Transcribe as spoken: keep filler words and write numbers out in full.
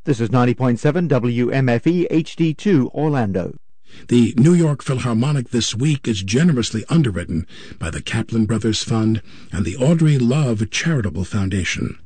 This is ninety point seven W M F E H D two Orlando. The New York Philharmonic this week is generously underwritten by the Kaplan Brothers Fund and the Audrey Love Charitable Foundation.